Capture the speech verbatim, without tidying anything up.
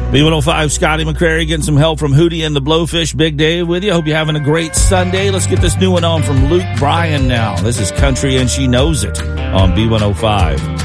B one oh five, Scotty McCrary getting some help from Hootie and the Blowfish. Big Dave with you. Hope you're having a great Sunday. Let's get this new one on from Luke Bryan now. This is Country and She Knows It on B one oh five.